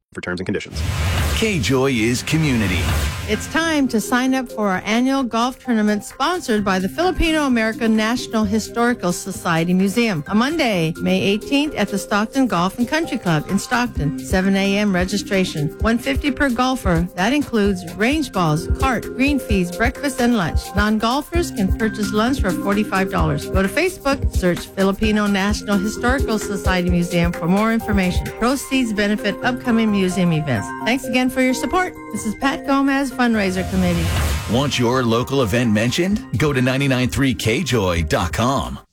for terms and conditions. K-Joy is community. It's time to sign up for our annual golf tournament sponsored by the Filipino-American National Historical Society Museum on Monday, May 18th at the Stockton Golf and Country Club in Stockton. 7 a.m. registration. $150 per golfer. That includes range balls, cart, green fees, breakfast, and lunch. Non-golfers can purchase lunch for $45. Go to Facebook, search Filipino National Historical Society Museum for more information. Proceeds benefit upcoming museum events. Thanks again for your support. This is Pat Gomez, Fundraiser Committee. Want your local event mentioned? Go to 993kjoy.com.